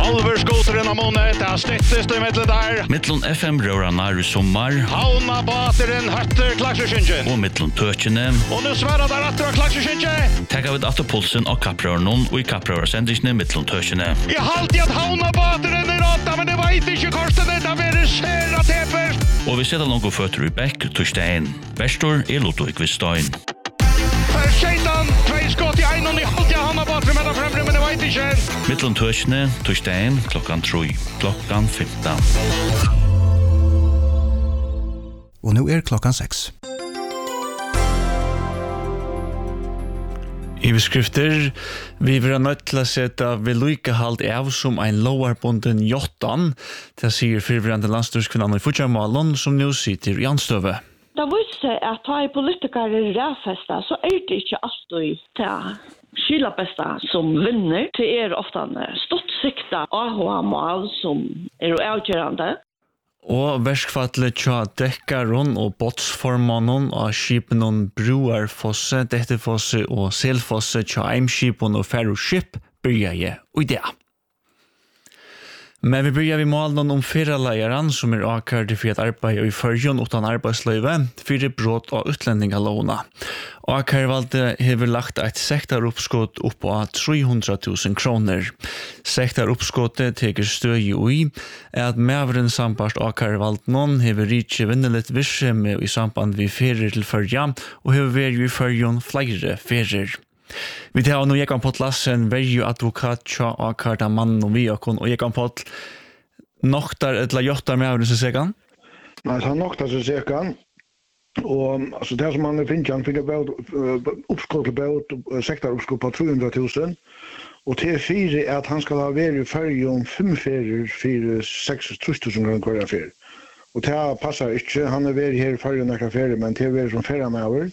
Alversgoteren av måned, det er snittest i middelen der. Mittlun FM røranar i sommar. Hauna bateren høtter klaksersynken. Og mittlun tøkjene. Og nå svarer der at du har klaksersynken. Tekka vi atter pulsen og kapprørnån og i kapprørersendisene mittlun tøkjene. Jeg halte at hauna bateren er rådda, men jeg vet ikke korsene, det er sera teper. Og vi setter langt føtter i bekk torsdagen. Verstor er Ludvig Vistøyen. Her skjeitan, 2 skott i ein og i halte jeg hauna bateren med den fremre, men jeg vet ikke. Mittlun tøkjene torsdagen klokkan 3, klokkan 15. Og nå er klokkan 6. I beskrifter, vi vil ha nødt til å sette vedlikehold av som en lovarbonden jottan. Det sier fyrverande landstyrskvinnan i Fudjarmalon, som nå sitter i anstøve. Det viser at da politikere rævfester, så er det ikke alltid til skylabesta som vinner. Det er ofte stort sikta AHA-mål som er avgjørende. Og verskfattelig tja dekkaron og båtsformannen av skipen Bruarfosse, Dettefosse og Selfosse tja Eimskipen og Ferroskip byrja jeg og det. Men vi byrjar vi målen om fyrraleieran som er akkurat for at arbeid i førjon utan arbeidsløyve, fyrir brot av utlendingalåna. Akkurat valgte hever lagt et sektaroppskott opp av 300.000 kroner. Sektaroppskottet teker støy ui at mevren sambart akkurat valgte noen hever rikje vinnelet virksomhet i samband vi ferir til førja, og hever veri i førjon flere ferir. Vi tar nå Jekan Pott Lassen, verju advokat tja akkurat av mannen og vi akon, og Jekan Pott noktar eller jottar med av denne sekan? Nei, han noktar seg sekan, og altså, det som han finner, han finner oppskott på sektaroppskott på 300.000, og til 4 er at han skal ha vært i fergen 5 ferier for 6.000 kroner hver ferie. Og det passer ikke, han vært her i fergen hver ferie, men til vært som feriemedover,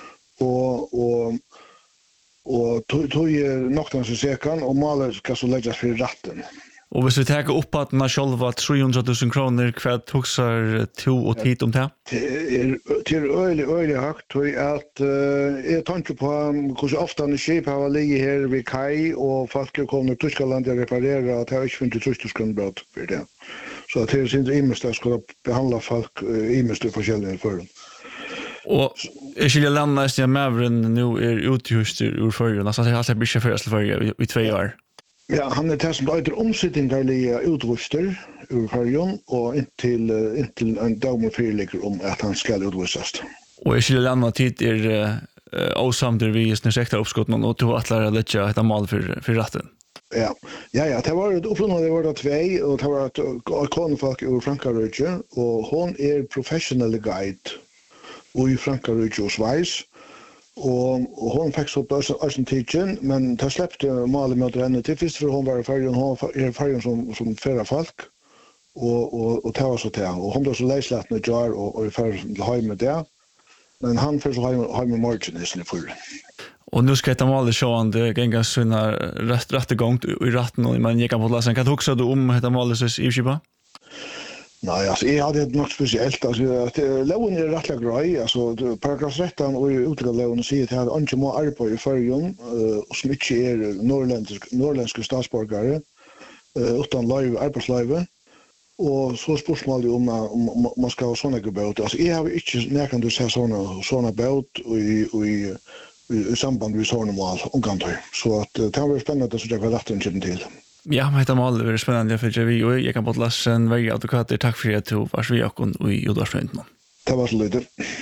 og tog noktan som sekan, og maler skal så legges for ratten. Og hvis vi tenker opp at den har selv var 300.000 kroner, hva tuksar to og tid om det? Det er øyelig høyt, og at jeg tenker på hvordan ofte en skip har ligget her ved kai, og folk er kommet til Tyskaland og reparere, at jeg har ikke funnet 3.000 kroner brød for det. Så det er sin imest at jeg skal behandle folk imest i forskjellige forhold. Og jeg skiljer landet at mevren nå er utjuster ur førjen, altså det er alltid bryggja først til førjen i 2 år. Ja, han er det som øyder omsittingarlige utvuster ur førjen, og inntil en dagmur fyrirligger om at han skal utvustast. Og jeg skiljer landet tid er åsamter vi i sektaroppskotten, og to atler å letja etter mal for ratten. Ja, det var det var 2, og det var et konefolk ur Frankrike, og hon er professional guide og i Frankrike og Schweiz, og hon fikk så på Argentinen, men det släppte malet med henne til først, for hon var i fergen som fyrre folk, og det var så til, og hon ble så leislatt med jar, og i fergen til høy med det, men han først høy med morgen i sin fyr. Og nu skal dette malet se han det gengar sånne rettegang i ratten, men jeg kan få lese. Hva tog du om dette malet i skipa? Nej, alltså jag hade något speciellt, alltså att lån är rätt grei, alltså paragraf 13 och utlån säger att han inte må arbeta i förjon och som inte är norrländska statsborgare utan arbetslöve. Och så spörsmål om man ska ha såna båt. Alltså jag har inte näkan du säga såna båt i samband med såna mål omkantøy. Så att det var spännande att jag var rätt till. Ja, men dette målet er spennende for vi, og jeg kan på Lassen, verge advokater. Takk for at du var så vi akkurat i Jodarsfrøynden. Det var så lydig.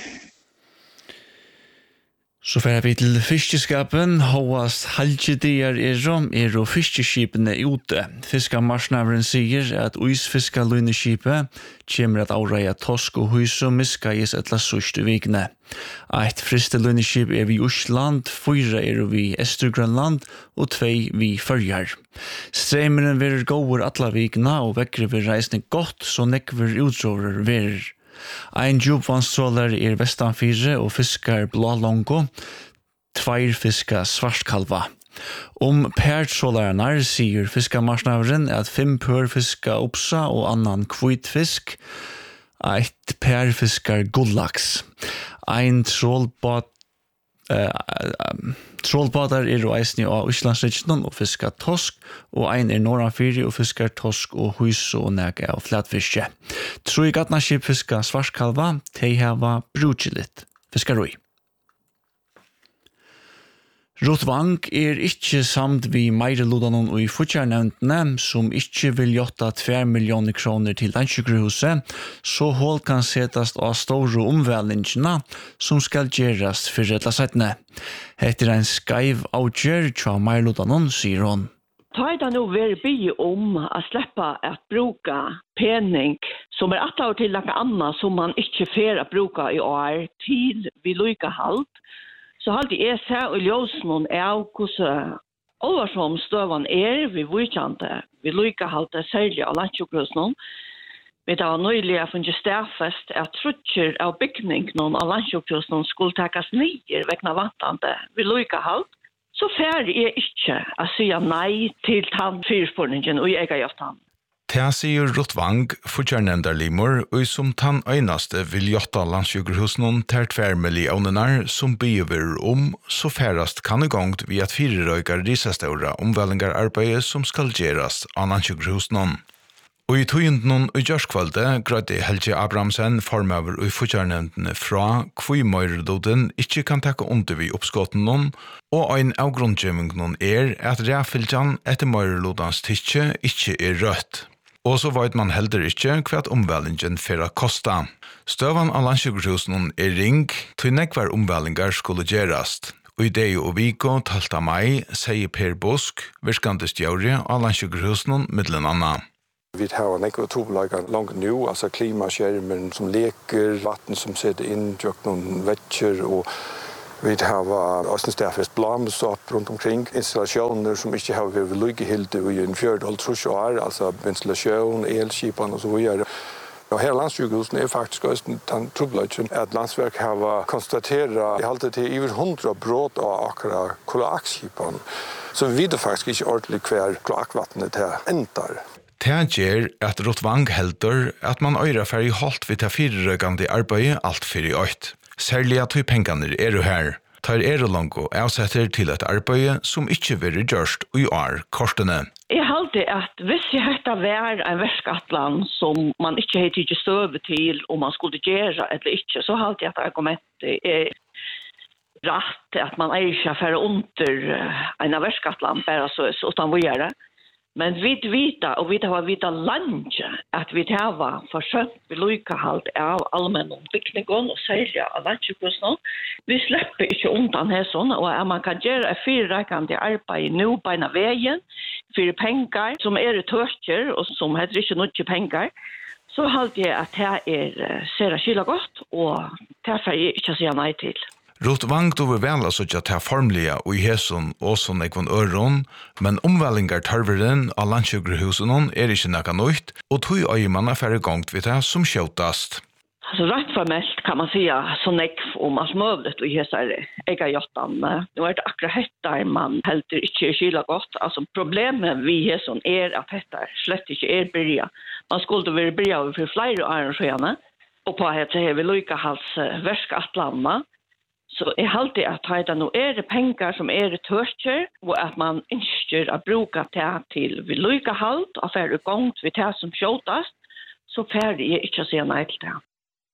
Så fer vi til fiskeskapen. Håast halvtjedier er og fiskeskipene ute. Fiskamarsnavren sier at uisfiskaluneskipet kommer at avreie tosk og hus og miskais etla sørste vikne. Eit fristeluneskip er vi i Osland, 4 er vi i Estergrønland og 2 vi i Førjar. Streimeren verer gåur atla vikna og vekkere vi reisning godt, så nekver utråver verer. Ein djupvanstrålar er vestanfire og fiskar blålongo, 2 fiskar svartkalva. Pertrålarnar sier fiskamarsnavren at 5 pør fiskar opsa og annan kvitfisk, 1 per fiskar gullaks. Ein trålbåt Trollbadar er og eisni av Íslandsregionen og fiskar tosk, og ein norranfyri og fiskar tosk og hus og nega og flatfiske. Troi gatnaskip fiskar svarskalva, tei hava brúkilit fiskaroi. Rotvang er ikkje samt vi meireludanon og i futjarnevntene som ikkje vil jotta 2 millioner kroner til Landsjukrehuset, så hold kan setast av store omvælingjena som skal gjerast for rettlasettene. Heter ein skaiv avgjør tja meireludanon, sier hon. Ta det nu være by om å slippe at bruka pening som atlaur til noe annet som man ikke fer å bruka i år til vedlikehold. Så halte jeg seg og ljøsen noen av hvordan oversom støvan vi vidkjente vedlikehold særlig av Landsjukrehusen. Vi har nøylig funnet stedfest at trutcher av bygning noen av Landsjukrehusen skulle takas nyer vekna vantande vedlikehold. Så ferdig er ikke å si nei til tann fyrspåringen og jeg har gjort han. Tja sier Rotvang, futjarnendarlimor, og som tann øynaste vil jotta Landsjukrehusen til 2 millioner som bygger så færast kan i gongt vi at 4 røykar risastøra omvælingararbeidet som skal gjerast av Landsjukrehusen. Og i tøyenden og gjørskvalde grødde Helge Abrahamsen formøver og futjarnevntene fra hvor møyredoden ikke kan takke under vi oppskåten noen, og en av grunngjøvingen at ræfyljan etter møyrelodans tidsje ikke er rødt. Og så vet man heller ikke hva omvællingen for å koste. Støvan av Landsjukrehusen er ring, til nekvar omvællingar skulle gjerast. Og i det og viko 12. mai sier Per Busk, virkande stjåre av Landsjukrehusen middelen anna. Vi har nekva trobelager langt nu, altså klimaskjermen som leker, vatten som sitter inn, tjøk noen vetter, og vi har også en stedfest blamstopp rundt omkring. Installasjoner som ikke har vært vedlikeholdt i en 4,5 år, altså ventilasjon, elskipan og så videre. Og her Landsjukrehusen er faktisk også den trobelagen at Landsverk har konstatert i halte til over 100 brott av akkurat kloakskipan. Så vi vet faktisk ikke ordentlig hver kloakvattnet til endar. Det gjør at Rotvang heldur at man øyra fer i holdt vidt av 4-røkande arbeidet alt fyrir 8. Særlig at pengene er her. Tar langt avsetter til et arbeid som ikke vil gjørst i år kortene. Jeg halte at hvis jeg hette vær en verskatland som man ikke har tidlig støve til om man skulle gjøre eller ikke, så halte jeg at argumentet er rett at man ikke fer under en verskatland bare så utan vi gjør det. Men vi vet, og vi har vita lenge, at vi har forsøkt vedlikehold av allmennom bygningen og særlig av Landsjukrehusen. Vi slipper ikke undan her sånn, og man kan gjøre 4-rekkende arbeid nå på en av veien, 4 penger som tørker, og som heter ikke noe penger, så halte jeg at det ser skylda godt, og derfor er jeg ikke å si nei til. Rotvang dover vel altså ikke til formlige og i hesson og sånn ekvann øron, men omvælingar tarveren av Landsjukrehusen ikke nekka nøyt, og tog øyemann færre gongt vidt det som skjøtast. Altså rett formelt kan man si så nekv om alt møvlet og i hesson jeg har gjort den. Nå det akkurat dette man helter ikke skylda godt. Altså problemet vi i hesson at dette slett ikke byrja. Man skulle være byrja over flere arrangerende, og på at det vil lykke hals verskatlandene. Så jeg halte at det nå det penger som tørker, og at man ønsker å bruke det til vedlikehold, og ferdig gongt ved det som skjøtast, så ferdig er ikke å si nei til det.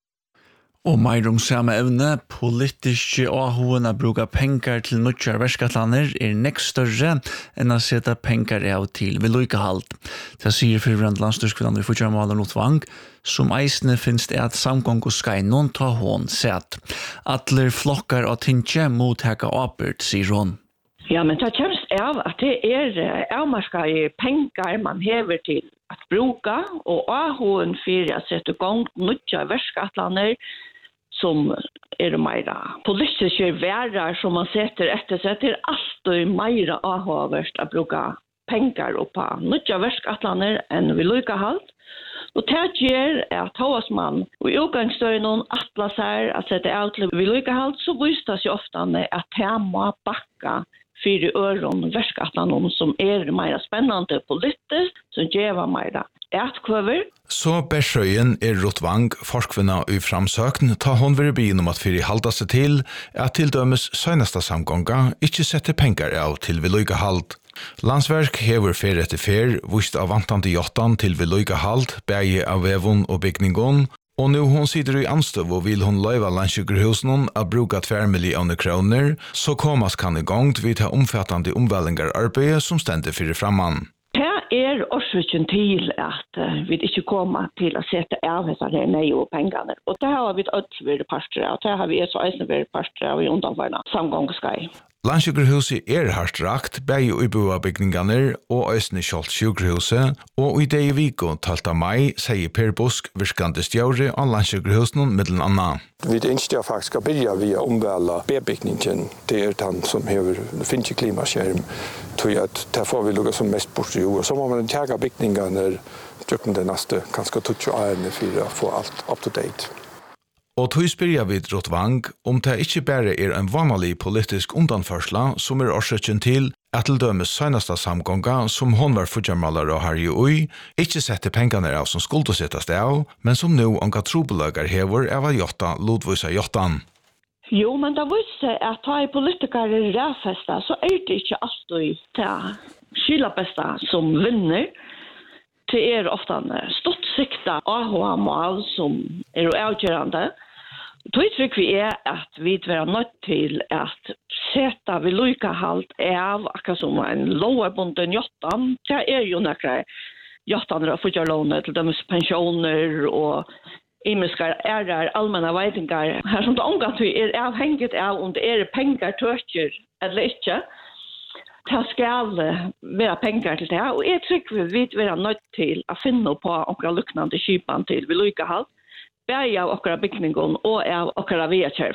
Og mer samme evne, politiske avhoen å bruke penger til nødvendige verskatlander nekst større enn å sette penger av til vedlikehold. Det sier fyrvrand landstyrskvinnan i Futjarmaler Rotvang, som eisne finnes det at samgång og skai noen ta hån sett. Atler flokkar og tinkje mot heka apert, sier hon. Ja, men det kommer av at det avmarska penger man hever til at bruke, og avhoen for å sette gang nødvendige verskatlander, som mer politiske værer som man setter etter seg til alltid mer avhåverst å bruke penger på nødvendige verskatlander enn vedlikehold. Og det gjør at man i utgangsstøyene atlas her at sette av til vedlikehold, så viser det seg ofte at det må bakke 4 øron verskatlander som mer spennende politisk, som gjør mer ätkvöver. Så Bersøyen Rotvang, forskvinna i framsøkn, ta hon være byen om at fyrir halda seg til at til dømes søgnasta samgonga ikkje sette pengar av til vedløygehald. Landsverk hever fer etter fer, vust av vantande jottan til vedløygehald, bæge av vevun og bygningon, og nu hon sitter i anstøv og vil hon løyva landsjukkerhusen a bruka 2 millioner kroner, så komast kan i gongt vid ha omfattande omvælingar arbeid som stender fyrir framman. Det årsøkken til at vi ikke kommer til å sette av disse nøye og pengene. Og det har vi ikke vært parter av, og det har vi så eisen vært parter av i undanvarende samgångsskei. Landsjukkerhuset hardt rakt, begge uiboa bygningene og eisne kjolt sjukkerhuset, og i det i Viko 12. mai sier Per Busk, virkande stjåre av Landsjukkerhusen middelen anna. Vi ønsker faktisk å begynne via omvæla B-bygningen. Det den som finnes klimaskjerm, tror jeg at det får vi lukka som mest bort i år. Så må man tjega bygningene trykken det neste, kanskje 20 årene for å få alt up to date. Og tog spyrja vid Rotvang om det ikke bare en vanlig politisk undanførsla som årsøkken til at til dømes søgnasta samgonga som hon var fudjarmalar og harri ui, ikke sette pengane av som skulle settes av, men som nå onka trobelagar hever av jotta lodvisa jottan. Jo, men det viser at ta i politikere rævfesta, så det ikke alltid til skylapesta som vinner. Det ofta stort sikta AHA-mål som avgjørende. Då tror vi at vi er nødt til at sette vedløygehald av akkurat som en lovarbunden jottan. Det jo noen jottan og fudjarlåner til deres pensjoner og imiskar allmänna veitingar. Her som det omgatt vi avhengigt av om det pengar tøtjer eller ikke. Det skal være pengar til det, og jeg tror vi vil være nødt til å finne på okra luknande kypan til vedløygehald, både av okra bygningen og av okra viakjørv.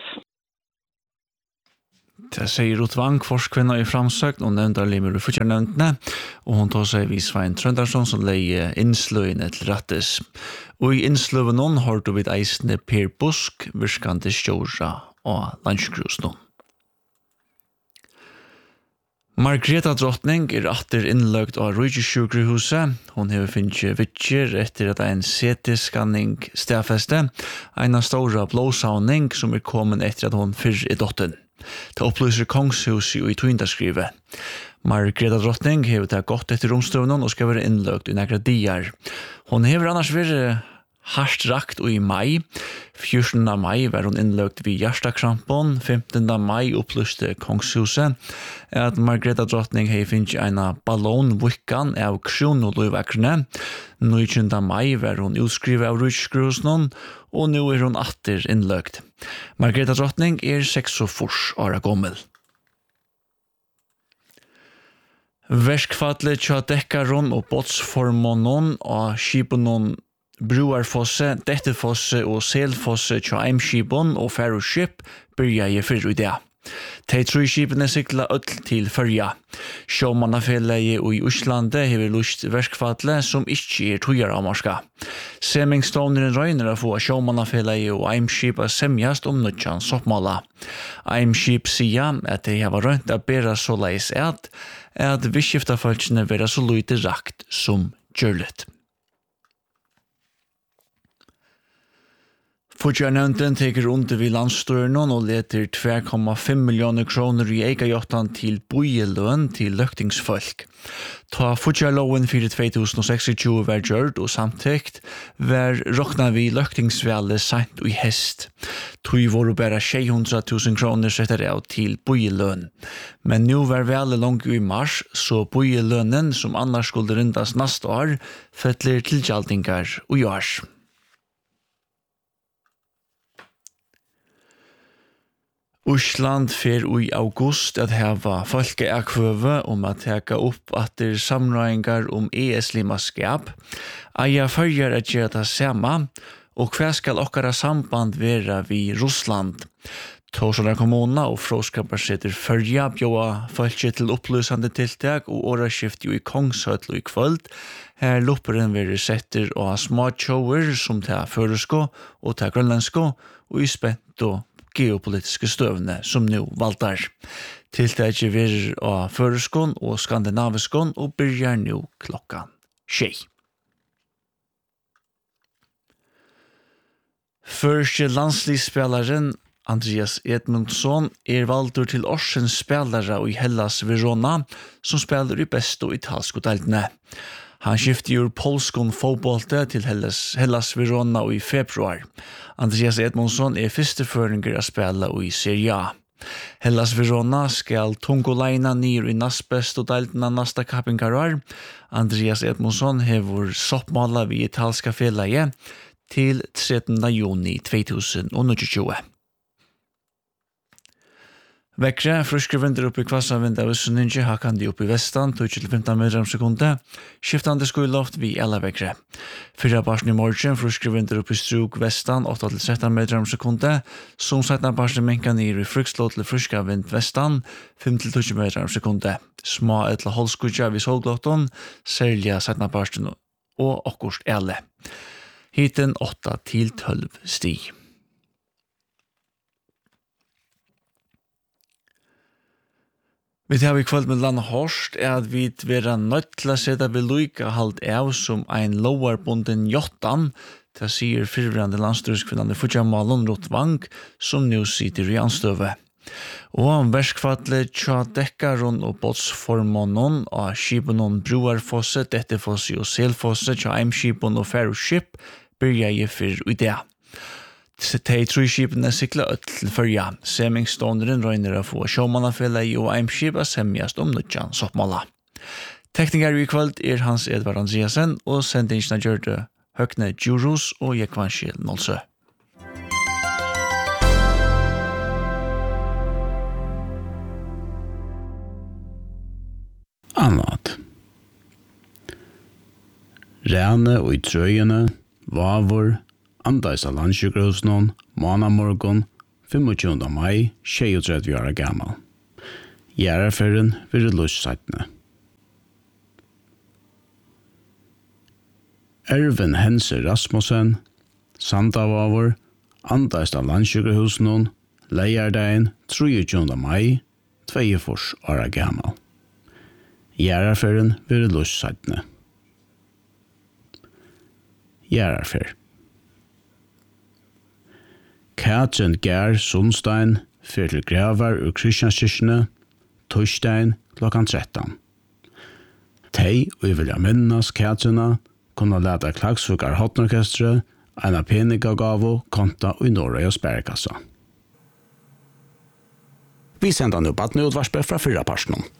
Det sier Rotvang, forskvinna i framsøkn og nevnda limer i fudjarnevntene, og hun tar seg vid Svein Trøndarsson som leier innsløyene til rattes. Og i innsløyene har du vidt eisende Per Busk, virkande stjåra og landsjukkerhusen. Margreta Drottning atter innløgt av Rujisjukkerhuset. Hun har finnet vittjer etter at en CT-skanning stedfeste, en stora blåsavning som kommet etter at hun fyrr dotten. Det opplyser Kongshuset i Tvindaskrivet. Margreta Drottning har det gått etter romstøvnen og skal være innløgt i nekra dier. Hun har annars vært hardt rakt og i mai. 14. mai var hun innløgt vid hjertekrampon. 15. mai opplyste Kongshuset at Margreta Drottning har finnet en ballonvukkan av kronoløyvekkerne. 19. mai var hun utskrivet av Rujisjukkerhusen, og nå hun atter innløgt. Margreta Drottning 46 år gammel. Verskfallet tja dekkaron og båtsformånen og skipenon Bruarfosse, Dettefosse og Selfosse tja Eimskipon og Færøyskip byrja i fyrr i det. De 3 skipene sykla öll til Førja. Sjåmannafellet i Øslandet hever lust verskfallet som ikke tøyaravmarska. Semingstovneren røyner å få Sjåmannafellet og Eimskip semjast nødjan soppmala. Eimskip sier at de har røynt å bæra så leis at visskiftafølsene vera så lite rakt som gjørlet. Fudjarnevnten teker under vid landstøren og leter 2,5 millioner kroner i eikajottan til bojeløn til løktingsfolk. Ta Fudjarloven 2026 var gjørt og samtekt var rokna vi løktingsvelde sent og i hest. Tui voru bare 600.000 kroner setter av til bojeløn. Men nu var velde langt i mars, så bojelønnen som annars skulle rindas neste år, fettler til gjaldingar og gjørs. Øsland fer i august at heva folkeakvøve at teka opp atter samrøyngar ES-limaskap. Eia følger at gjøre det samme, og hva skal okkara samband være vi Russland? Torsala kommuna og fråskapar setter følge bjøa følge til opplysande tiltak og åraskift i Kongshøtlo i kvöld. Her lopperen være setter og småtjåer som ta føresko og ta grønlandsko og i spent og geopolitiske støvne som nå valtar. Tiltaket verer av føreskån og skandinaviskån og byrjar nå klokkan 6. Første landslagsspelaren Andreas Edmundsson valgt til årsens spelare i Hellas Verona, som spelar i beste og italske deltene. Han skiftet ur polskon fotbollte til Hellas Verona i februar. Andreas Edmundsson førsteføringer å spela i Serie A. Hellas Verona skal tungoleina nir i nastbest og deltene nasta kappinkarar. Andreas Edmundsson hever soppmala vid italska felaget til 13. juni 2020. Vekkre, friske vinter oppe i kvassavind av Sunninje, hakan de oppe i vestan, 2-15 meter om sekundet. Skiftande skuloft vi alla vekkre. Fyra barsen i morgen, friske vinter oppe i struk vestan, 8-13 meter om sekundet. Som setna barsen menka nir i frykslå til friske vind vestan, 5-20 meter om sekundet. Små etla holdskudja vid solglåtton, særlig setna barsen og okkurst ele. Hiten 8-12 stig. Vi tar i kveld med Lanne Horst at vi vera nødt til å sette ved loika halt av som ein lovarbunden jottan, til sier fyrvrande landstyrskvinnande Fudjamalen Rotvang, som nu sitter i anstøve. Og om verskfattle tja dekkaron og båtsformånen av skipenon Broarfosse, Dettefosse og Selfosse tja Eimskipon og Færøskip, byrja i fyrr i det. De 3 skipene sikla til førja. Semingstoneren røyner å få sjåmannafella i og Eimskip semjast nødjan soppmala. Tekniker i kveld Hans Edvard Andreasen og sendingsna gjørte Høgne Djurus og Jekvanskjel Nålsø. Annat. Rene og i trøyene, vavor, andais av landsjukrosnon, månamorgon, 25. mai, 36 år gammal. Gjærerferden vil lussaitne. Erven Hense Rasmussen, Sandavavor, andais av landsjukrosnon, leiardein, 23. mai, 22 år gammal. Gjærerferden vil lussaitne. Gjærerfer. Katrin Gær Sundstein fyr til Gravar og Kristianskirkene, torsdagen klokkan 13. Tei og vilja minnas Katrina kunne leta Klagsvukar Hotnorkestre en peningagavo konta i Norge og Sperrekassa. Vi sender nå badneutvarspe fra 4 personer.